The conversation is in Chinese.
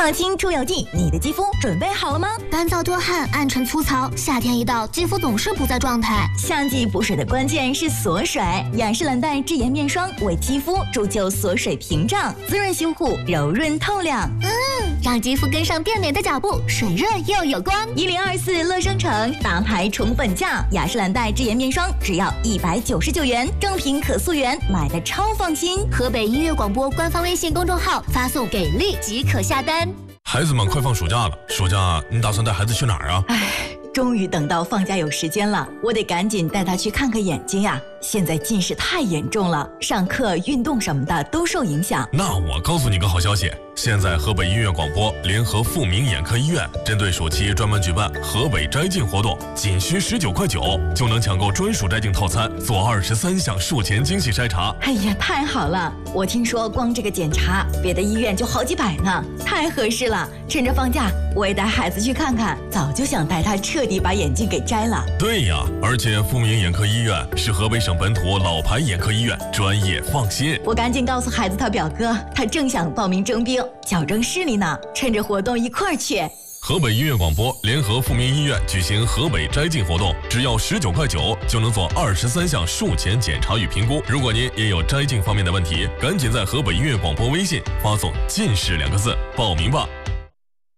抗菌出油剂，你的肌肤准备好了吗？ 干燥多汗、暗沉粗糙，夏天一到，肌肤总是不在状态。 夏季补水的关键是锁水，雅诗兰黛智颜面霜为肌肤铸就锁水屏障，滋润修护，柔润透亮。 让肌肤跟上变美的脚步，水润又有光。 1024乐生城大牌宠粉价，雅诗兰黛智颜面霜只要199元，正品可溯源，买的超放心。 河北音乐广播官方微信公众号发送给力即可下单。 孩子们快放暑假了，暑假你打算带孩子去哪儿啊？ 终于等到放假有时间了，我得赶紧带他去看看眼睛呀！现在近视太严重了，上课、运动什么的都受影响。 那我告诉你个好消息，现在河北音乐广播联合富民眼科医院，针对暑期专门举办河北摘镜活动，仅需19块9就能抢购专属摘镜套餐，做23项术前精细筛查。 哎呀，太好了！我听说光这个检查，别的医院就好几百呢，太合适了。趁着放假，我也带孩子去看看，早就想带他彻底把眼镜给摘了。 对呀，而且富民眼科医院是河北省本土老牌眼科医院，专业放心。 我赶紧告诉孩子他表哥，他正想报名征兵，矫正视力呢，趁着活动一块儿去。 河北音乐广播联合富民医院举行河北摘镜活动，只要19块9就能做23项术前检查与评估。如果您也有摘镜方面的问题，赶紧在河北音乐广播微信发送近视2个字报名吧。